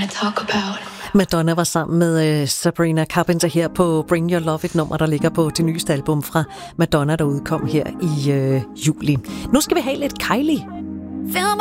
talk about. Madonna var sammen med Sabrina Carpenter her på Bring Your Love, et nummer, der ligger på det nyeste album fra Madonna, der udkom her i juli. Nu skal vi have lidt Kylie.